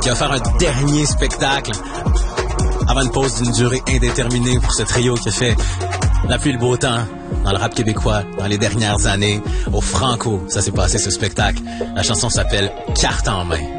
qui va faire un dernier spectacle avant une pause d'une durée indéterminée pour ce trio qui a fait la pluie et le beau temps dans le rap québécois dans les dernières années. Au Franco, ça s'est passé ce spectacle. La chanson s'appelle Carte en main.